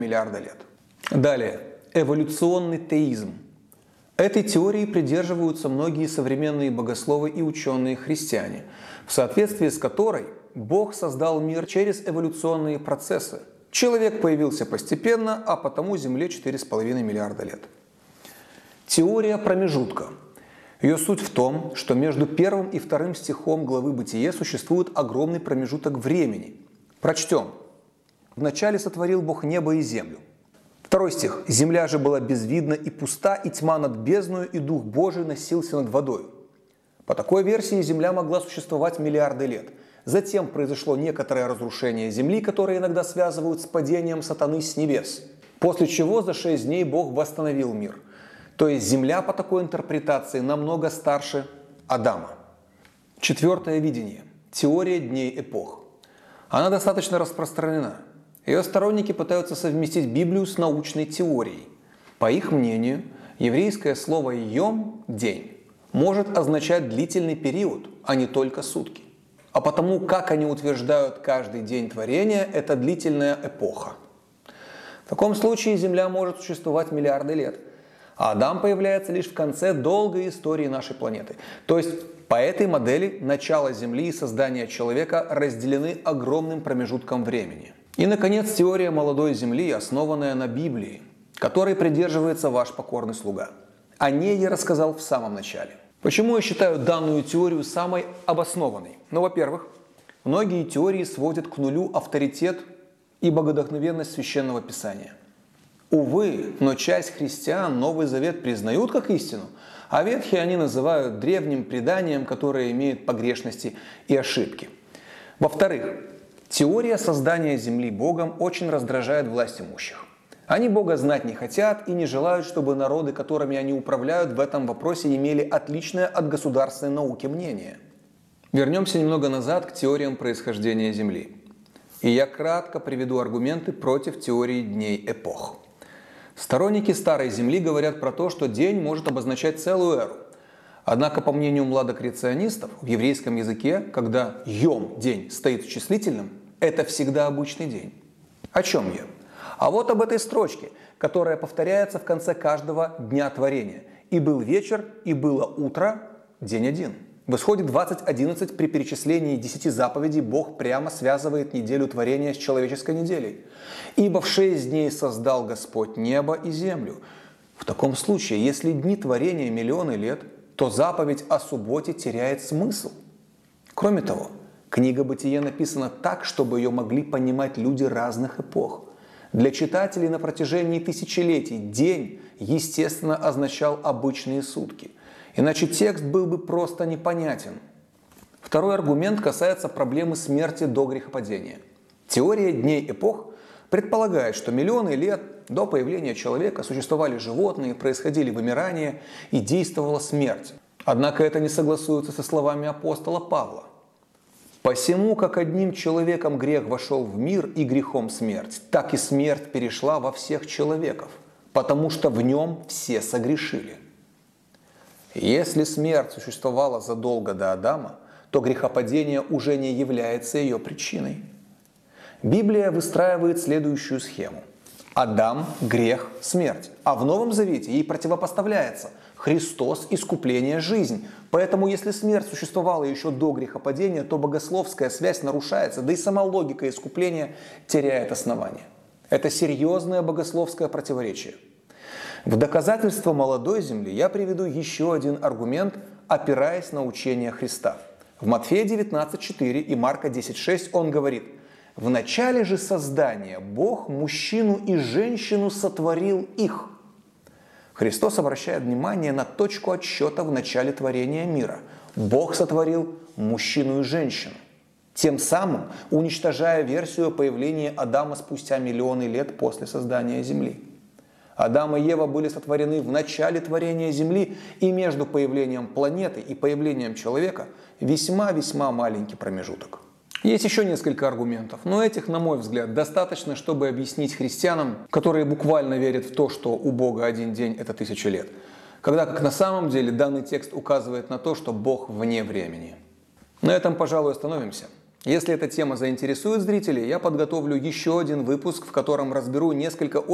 миллиарда лет. Далее. Эволюционный теизм. Этой теории придерживаются многие современные богословы и ученые-христиане, в соответствии с которой Бог создал мир через эволюционные процессы. Человек появился постепенно, а потому Земле 4,5 миллиарда лет. Теория промежутка. Ее суть в том, что между первым и вторым стихом главы «Бытие» существует огромный промежуток времени. Прочтем. «Вначале сотворил Бог небо и землю». Второй стих. «Земля же была безвидна и пуста, и тьма над бездною, и Дух Божий носился над водою». По такой версии Земля могла существовать миллиарды лет. Затем произошло некоторое разрушение Земли, которое иногда связывают с падением сатаны с небес. После чего за 6 дней Бог восстановил мир. То есть Земля по такой интерпретации намного старше Адама. Четвертое видение. Теория дней эпох. Она достаточно распространена. Ее сторонники пытаются совместить Библию с научной теорией. По их мнению, еврейское слово «йом» – «день» может означать длительный период, а не только сутки. А потому, как они утверждают, каждый день творения – это длительная эпоха. В таком случае Земля может существовать миллиарды лет, а Адам появляется лишь в конце долгой истории нашей планеты. То есть, по этой модели начало Земли и создание человека разделены огромным промежутком времени. И, наконец, теория молодой Земли, основанная на Библии, которой придерживается ваш покорный слуга. О ней я рассказал в самом начале. Почему я считаю данную теорию самой обоснованной? Ну, во-первых, многие теории сводят к нулю авторитет и богодухновенность Священного Писания. Увы, но часть христиан Новый Завет признают как истину, а Ветхий они называют древним преданием, которое имеет погрешности и ошибки. Во-вторых, теория создания Земли Богом очень раздражает власть имущих. Они Бога знать не хотят и не желают, чтобы народы, которыми они управляют, в этом вопросе имели отличное от государственной науки мнение. Вернемся немного назад к теориям происхождения Земли. И я кратко приведу аргументы против теории дней эпох. Сторонники Старой Земли говорят про то, что день может обозначать целую эру. Однако, по мнению младокреационистов, в еврейском языке, когда «йом» – день стоит в числительном, это всегда обычный день. О чем я? А вот об этой строчке, которая повторяется в конце каждого дня творения. «И был вечер, и было утро, день один». В Исходе 20:11 при перечислении 10 заповедей Бог прямо связывает неделю творения с человеческой неделей. «Ибо в 6 дней создал Господь небо и землю». В таком случае, если дни творения миллионы лет, то заповедь о субботе теряет смысл. Кроме того, книга «Бытие» написана так, чтобы ее могли понимать люди разных эпох. Для читателей на протяжении тысячелетий день, естественно, означал обычные сутки. Иначе текст был бы просто непонятен. Второй аргумент касается проблемы смерти до грехопадения. Теория дней эпох предполагает, что миллионы лет до появления человека существовали животные, происходили вымирания и действовала смерть. Однако это не согласуется со словами апостола Павла. «Посему, как одним человеком грех вошел в мир и грехом смерть, так и смерть перешла во всех человеков, потому что в нем все согрешили». Если смерть существовала задолго до Адама, то грехопадение уже не является ее причиной. Библия выстраивает следующую схему. Адам, грех, смерть. А в Новом Завете ей противопоставляется Христос, искупление, жизнь. Поэтому если смерть существовала еще до грехопадения, то богословская связь нарушается, да и сама логика искупления теряет основание. Это серьезное богословское противоречие. В доказательство молодой Земли я приведу еще один аргумент, опираясь на учение Христа. В Матфея 19:4 и Марка 10:6 он говорит: «В начале же создания Бог мужчину и женщину сотворил их». Христос обращает внимание на точку отсчета в начале творения мира. Бог сотворил мужчину и женщину, тем самым уничтожая версию о появлении Адама спустя миллионы лет после создания Земли. Адам и Ева были сотворены в начале творения Земли, и между появлением планеты и появлением человека весьма-весьма маленький промежуток. Есть еще несколько аргументов, но этих, на мой взгляд, достаточно, чтобы объяснить христианам, которые буквально верят в то, что у Бога один день – это 1000 лет, когда как на самом деле данный текст указывает на то, что Бог вне времени. На этом, пожалуй, остановимся. Если эта тема заинтересует зрителей, я подготовлю еще один выпуск, в котором разберу несколько